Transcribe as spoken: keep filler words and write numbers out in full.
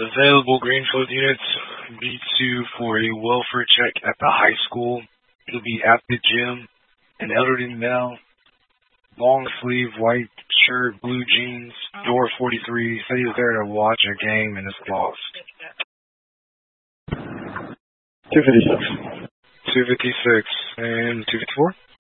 Available Greenfield units, B two for a welfare check at the high school. It'll be at the gym. An elderly male, long sleeve, white shirt, blue jeans, door forty-three. Said he was there to watch a game and is lost. two fifty-six. two fifty-six and two fifty-four?